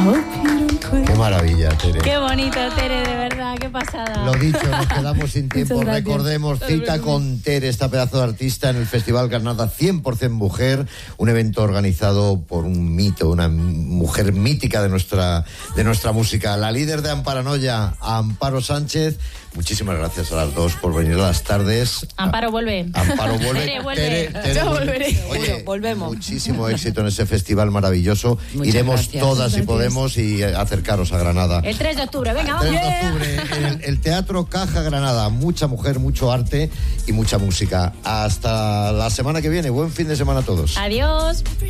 Qué maravilla, Tere. Qué bonito, Tere, de verdad, qué pasada. Lo dicho, nos quedamos sin tiempo. Recordemos, cita con Tere, esta pedazo de artista en el Festival Granada 100% Mujer, un evento organizado por un mito, una mujer mítica de nuestra música, la líder de Amparanoia, Amparo Sánchez. Muchísimas gracias a las dos por venir a las tardes. Amparo vuelve. Amparo vuelve. Tere vuelve. Tere Yo volveré. Oye, Volvemos. muchísimo éxito en ese festival maravilloso. Muchas Iremos gracias. todas si podemos y acercaros a Granada. El 3 de octubre, venga, vamos. 3 de octubre, el Teatro Caja Granada. Mucha mujer, mucho arte y mucha música. Hasta la semana que viene. Buen fin de semana a todos. Adiós.